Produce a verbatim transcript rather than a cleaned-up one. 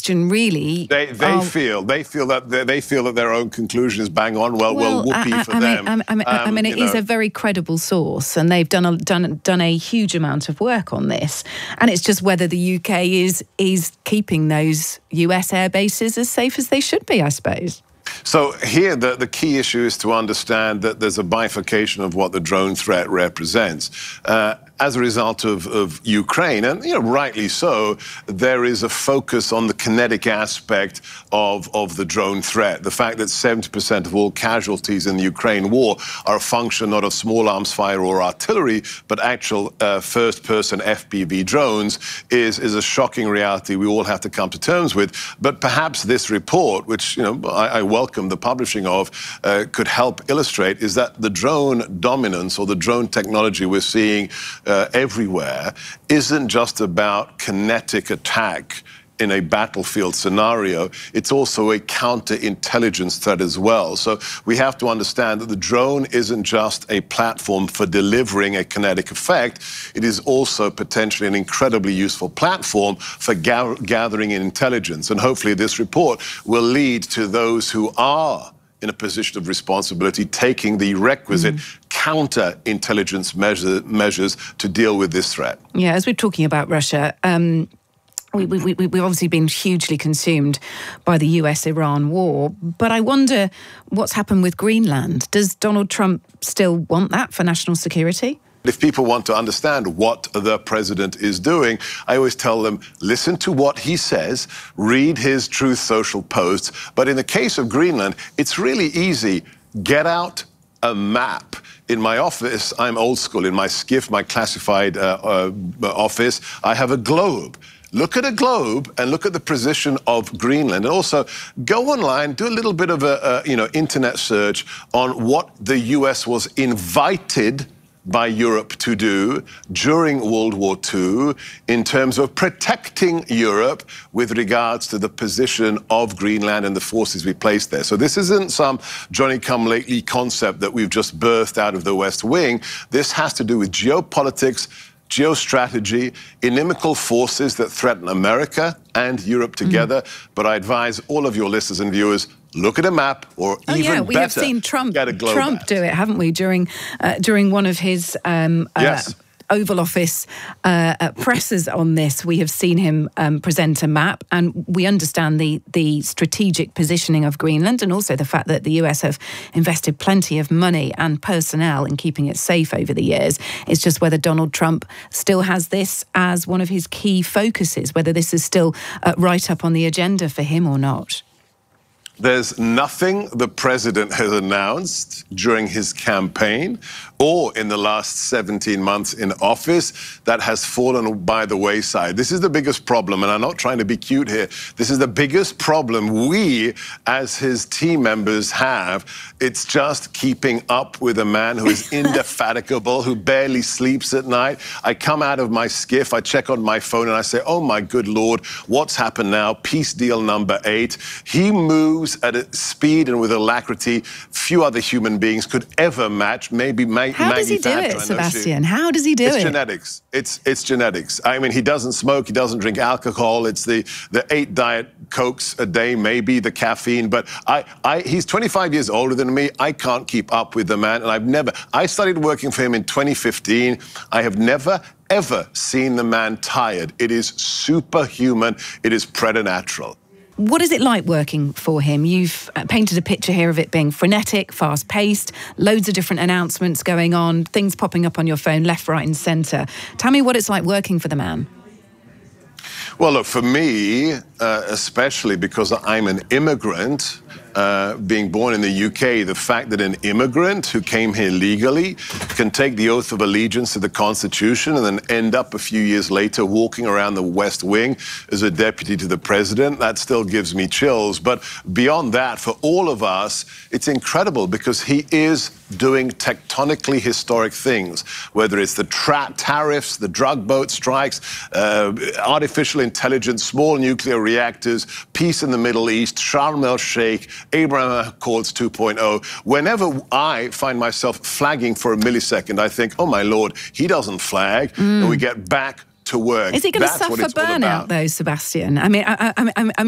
question, really. They they are, feel they feel that they, they feel that their own conclusion is bang on. Well, well, well whoopee I, for I them. Mean, I mean, um, I mean it is know. a very credible source, and they've done a, done done a huge amount of work on this. And it's just whether the U K is is keeping those U S air bases as safe as they should be, I suppose. So here, the, the key issue is to understand that there's a bifurcation of what the drone threat represents. Uh, as a result of, of Ukraine, and you know, rightly so, there is a focus on the kinetic aspect of, of the drone threat. The fact that seventy percent of all casualties in the Ukraine war are a function not of small arms fire or artillery, but actual uh, first-person F P V drones is, is a shocking reality we all have to come to terms with. But perhaps this report, which you know I, I welcome the publishing of, uh, could help illustrate is that the drone dominance or the drone technology we're seeing Uh, everywhere isn't just about kinetic attack in a battlefield scenario. It's also a counterintelligence threat as well. So we have to understand that the drone isn't just a platform for delivering a kinetic effect. It is also potentially an incredibly useful platform for ga gathering intelligence. And hopefully this report will lead to those who are in a position of responsibility, taking the requisite mm. counter-intelligence measure, measures to deal with this threat. Yeah, as we're talking about Russia, um, we, we, we, we've obviously been hugely consumed by the U S Iran war, but I wonder what's happened with Greenland. Does Donald Trump still want that for national security? If people want to understand what the president is doing, I always tell them, listen to what he says, read his Truth Social posts. But in the case of Greenland, it's really easy. Get out a map. In my office, I'm old school. In my SCIF, my classified uh, uh, office, I have a globe. Look at a globe and look at the position of Greenland. And also go online, do a little bit of a, a you know, internet search on what the U S was invited by Europe to do during World War Two in terms of protecting Europe with regards to the position of Greenland and the forces we placed there. So this isn't some Johnny-come-lately concept that we've just birthed out of the West Wing. This has to do with geopolitics, geostrategy, inimical forces that threaten America and Europe together. Mm. But I advise all of your listeners and viewers, look at a map, or oh, even yeah, we better, have seen Trump, get a globe Trump map. do it, haven't we, during uh, during one of his um, yes. uh, Oval Office uh, uh, presses on this. We have seen him um, present a map, and we understand the the strategic positioning of Greenland, and also the fact that the U S have invested plenty of money and personnel in keeping it safe over the years. It's just whether Donald Trump still has this as one of his key focuses, whether this is still uh, right up on the agenda for him or not. There's nothing the president has announced during his campaign or in the last seventeen months in office that has fallen by the wayside. This is the biggest problem, and I'm not trying to be cute here. This is the biggest problem we, as his team members, have. It's just keeping up with a man who is indefatigable, who barely sleeps at night. I come out of my SCIF, I check on my phone, and I say, oh, my good Lord, what's happened now? Peace deal number eight. He moves at a speed and with alacrity few other human beings could ever match. Maybe Ma How Maggie does he do Thatcher, it, Sebastian? How does he do it's it? It's genetics. It's it's genetics. I mean, he doesn't smoke. He doesn't drink alcohol. It's the the eight Diet Cokes a day, maybe the caffeine. But I, I he's twenty-five years older than me. I can't keep up with the man, and I've never. I started working for him in twenty fifteen. I have never ever seen the man tired. It is superhuman. It is preternatural. What is it like working for him? You've painted a picture here of it being frenetic, fast-paced, loads of different announcements going on, things popping up on your phone left, right and centre. Tell me what it's like working for the man. Well, look, for me, uh, especially because I'm an immigrant, uh, being born in the U K, the fact that an immigrant who came here legally can take the oath of allegiance to the Constitution and then end up a few years later walking around the West Wing as a deputy to the president, that still gives me chills. But beyond that, for all of us, it's incredible because he is doing tectonically historic things, whether it's the tra tariffs, the drug boat strikes, uh, artificial intelligence, small nuclear reactors, peace in the Middle East, Sharm el-Sheikh, Abraham Accords two point oh. Whenever I find myself flagging for a millisecond, I think, oh, my Lord, he doesn't flag, mm. and we get back to work. Is he going to suffer burnout, though, Sebastian? I mean, I, I, I, I